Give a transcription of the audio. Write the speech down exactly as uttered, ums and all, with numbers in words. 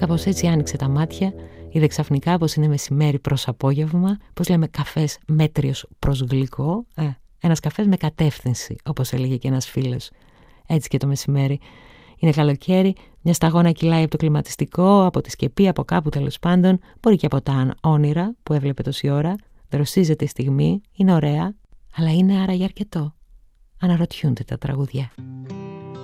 Κάπως έτσι άνοιξε τα μάτια, είδε ξαφνικά πως είναι μεσημέρι προς απόγευμα, πως λέμε καφές μέτριος προς γλυκό, ε, ένας καφές με κατεύθυνση, όπως έλεγε και ένας φίλος. Έτσι και το μεσημέρι. Είναι καλοκαίρι, μια σταγόνα κυλάει από το κλιματιστικό, από τη σκεπή, από κάπου τέλος πάντων, μπορεί και από τα όνειρα που έβλεπε τόση ώρα. Δροσίζεται η στιγμή, είναι ωραία, αλλά είναι άραγε αρκετό? Αναρωτιούνται τα τραγουδιά.